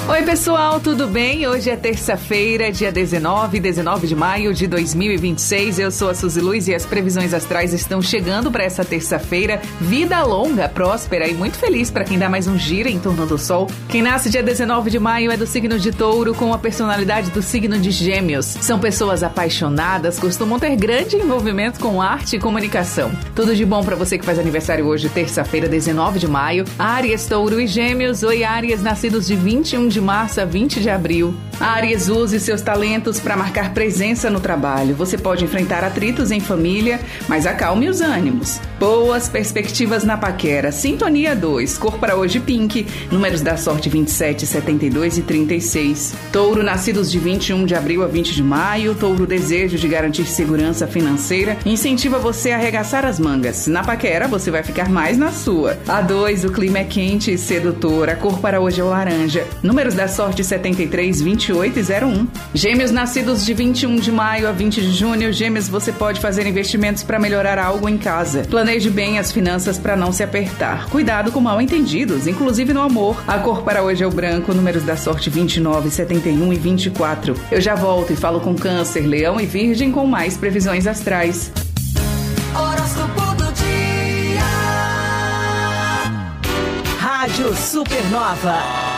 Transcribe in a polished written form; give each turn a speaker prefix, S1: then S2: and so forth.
S1: Oi pessoal, tudo bem? Hoje é terça-feira, dia 19 de maio de 2026. Eu sou a Suzy Luiz e as previsões astrais estão chegando para essa terça-feira. Vida longa, próspera e muito feliz para quem dá mais um giro em torno do Sol. Quem nasce dia 19 de maio é do signo de Touro, com a personalidade do signo de Gêmeos. São pessoas apaixonadas, costumam ter grande envolvimento com arte e comunicação. Tudo de bom para você que faz aniversário hoje, terça-feira, 19 de maio. Áries, Touro e Gêmeos. Oi, Áries, nascidos de 21 de março a 20 de abril. Áries, use seus talentos para marcar presença no trabalho. Você pode enfrentar atritos em família, mas acalme os ânimos. Boas perspectivas na paquera. Sintonia 2, cor para hoje pink. Números da sorte 27, 72 e 36. Touro, nascidos de 21 de abril a 20 de maio. Touro, desejo de garantir segurança financeira incentiva você a arregaçar as mangas. Na paquera, você vai ficar mais na sua. A 2, o clima é quente e sedutor. A cor para hoje é o laranja. Números da sorte 73, 28 e 01. Gêmeos, nascidos de 21 de maio a 20 de junho. Gêmeos, você pode fazer investimentos para melhorar algo em casa. Planeje bem as finanças para não se apertar. Cuidado com mal-entendidos, inclusive no amor. A cor para hoje é o branco. Números da sorte 29, 71 e 24. Eu já volto e falo com Câncer, Leão e Virgem com mais previsões astrais.
S2: Horóscopo do dia. Rádio Supernova.